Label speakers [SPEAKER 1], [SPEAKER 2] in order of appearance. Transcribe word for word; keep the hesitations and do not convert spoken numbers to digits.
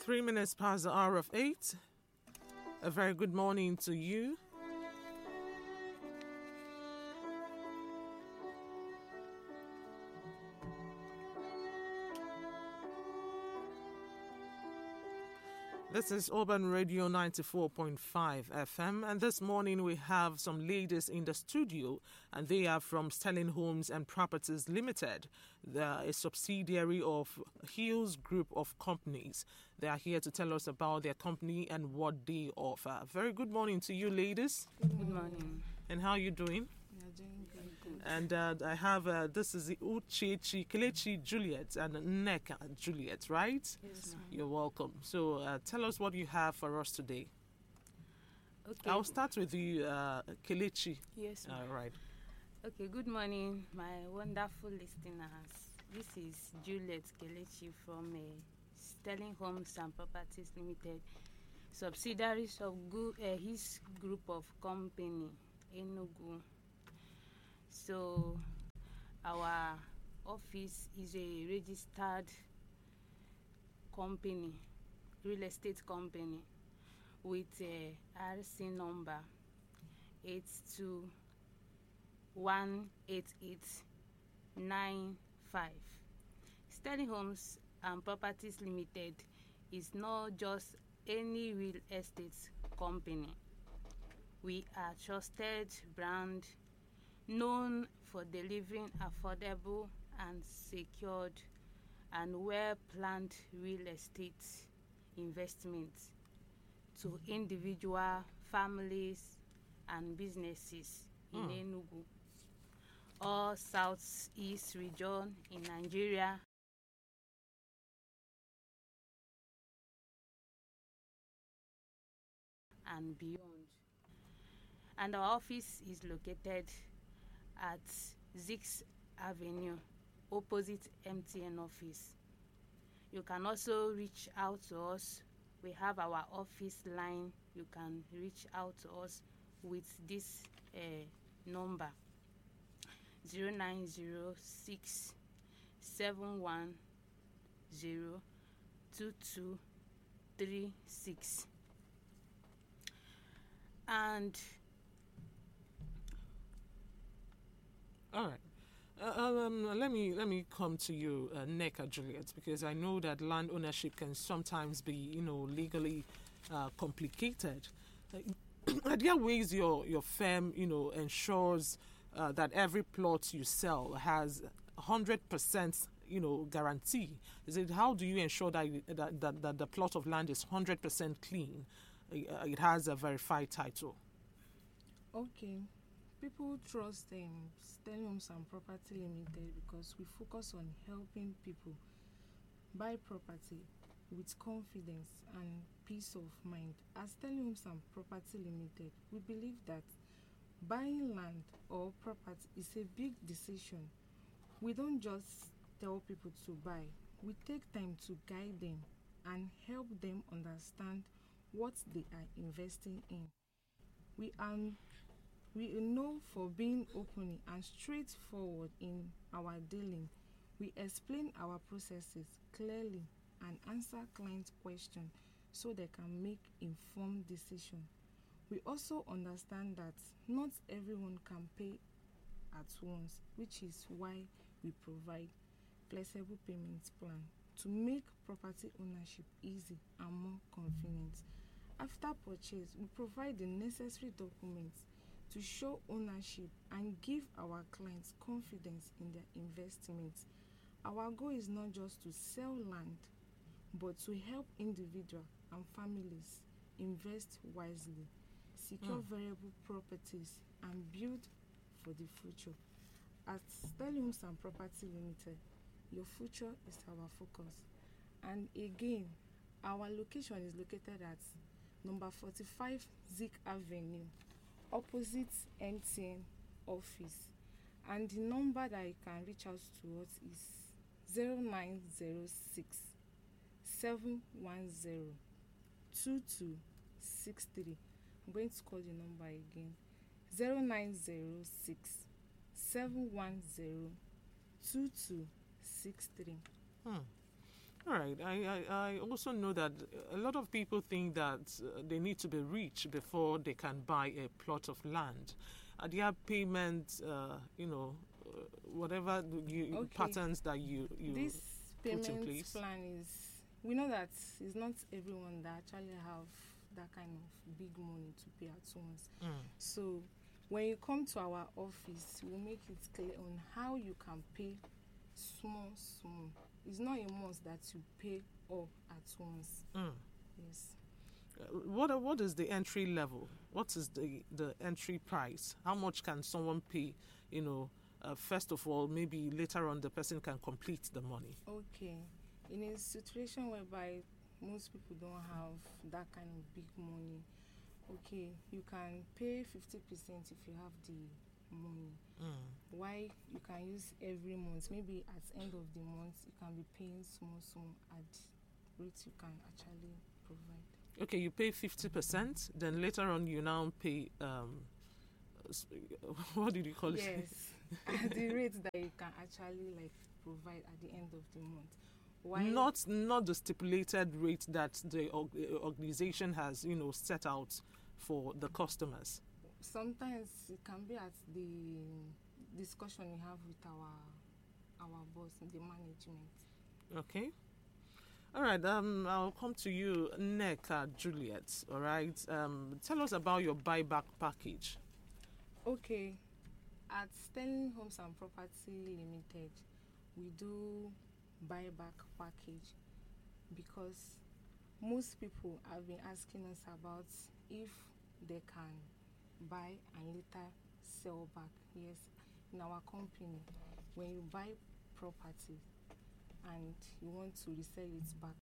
[SPEAKER 1] Three minutes past the hour of eight. A very good morning to you. This is Urban Radio ninety-four point five F M, and this morning we have some ladies in the studio, and they are from Sterling Homes and Properties Limited. They are a subsidiary of Hills Group of Companies. They are here to tell us about their company and what they offer. Very good morning to you, ladies.
[SPEAKER 2] Good morning.
[SPEAKER 1] And how are you doing?
[SPEAKER 2] We are doing very good.
[SPEAKER 1] And uh, I have, uh, this is the Uchechi, Kelechi Juliet and Neka Juliet, right?
[SPEAKER 2] Yes, ma'am.
[SPEAKER 1] You're welcome. So uh, tell us what you have for us today.
[SPEAKER 2] Okay.
[SPEAKER 1] I'll start with you, uh, Kelechi.
[SPEAKER 2] Yes, ma'am.
[SPEAKER 1] All right.
[SPEAKER 2] Okay, good morning, my wonderful listeners. This is Juliet Kelechi from uh, Sterling Homes and Properties Limited, subsidiaries of Gu- uh, his group of company, Enugu. So, our office is a registered company, real estate company, with a R C number eight two one eight eight nine five. Sterling Homes and Properties Limited is not just any real estate company. We are trusted brand known for delivering affordable and secured and well-planned real estate investments to individual families and businesses in
[SPEAKER 1] Hmm.
[SPEAKER 2] Enugu, all southeast region in Nigeria, and beyond. And our office is located at Zix Avenue, opposite M T N office. You can also reach out to us. We have our office line. You can reach out to us with this uh, number zero nine zero six seven one zero two two three six. And
[SPEAKER 1] All right. Uh, um, let me let me come to you, uh, Neka Juliet, because I know that land ownership can sometimes be, you know, legally uh, complicated. Uh, are there ways your your firm, you know, ensures uh, that every plot you sell has one hundred percent, you know, guarantee? Is it how do you ensure that you- that, that, that the plot of land is one hundred percent clean? Uh, it has a verified title.
[SPEAKER 3] Okay. People trust um, Sterling Homes and Property Limited because we focus on helping people buy property with confidence and peace of mind. As Sterling Homes and Property Limited, we believe that buying land or property is a big decision. We don't just tell people to buy, we take time to guide them and help them understand what they are investing in. We are we are known for being open and straightforward in our dealing. We explain our processes clearly and answer clients' questions so they can make informed decisions. We also understand that not everyone can pay at once, which is why we provide flexible payment plan to make property ownership easy and more convenient. After purchase, we provide the necessary documents to show ownership and give our clients confidence in their investments. Our goal is not just to sell land, but to help individuals and families invest wisely, secure
[SPEAKER 1] Mm.
[SPEAKER 3] variable properties, and build for the future. At Sterling Homes and Property Limited, your future is our focus. And again, our location is located at number forty-five Zik Avenue, opposite M T N office. And the number that you can reach out to us is zero nine zero six seven one zero two two six three. I'm going to call the number again. zero nine zero six seven one zero two two six three.
[SPEAKER 1] Hmm. All right. I, I, I also know that a lot of people think that uh, they need to be rich before they can buy a plot of land. Are there payment, uh, you know, uh, whatever the- you,
[SPEAKER 3] Okay.
[SPEAKER 1] patterns that you, you
[SPEAKER 3] This
[SPEAKER 1] put in
[SPEAKER 3] payment
[SPEAKER 1] place?
[SPEAKER 3] plan is, we know that it's not everyone that actually have that kind of big money to pay at once.
[SPEAKER 1] Mm.
[SPEAKER 3] So when you come to our office, we'll make it clear on how you can pay small, small. It's not a must that you pay all at once.
[SPEAKER 1] Mm.
[SPEAKER 3] Yes.
[SPEAKER 1] Uh, What what is the entry level? What is the the entry price? How much can someone pay? You know, uh, first of all, maybe later on the person can complete the money.
[SPEAKER 3] Okay. In a situation whereby most people don't have that kind of big money, okay, you can pay fifty percent if you have the money.
[SPEAKER 1] Mm.
[SPEAKER 3] Why you can use every month, maybe at end of the month, you can be paying small, small at rates you can actually provide.
[SPEAKER 1] Okay, you pay fifty percent, then later on you now pay. Um, s- what did you call it?
[SPEAKER 3] Yes, at the rate that you can actually like provide at the end of the month. Why?
[SPEAKER 1] Not not the stipulated rate that the org- uh, organization has, you know, set out for the customers.
[SPEAKER 3] Sometimes it can be at the discussion we have with our our boss, the management.
[SPEAKER 1] Okay. All right. Um, I'll come to you, Neka Juliet. All right. Um, tell us about your buyback package.
[SPEAKER 3] Okay, at Sterling Homes and Property Limited, we do buyback package because most people have been asking us about if they can buy and later sell back. Yes, in our company, when you buy property and you want to resell it back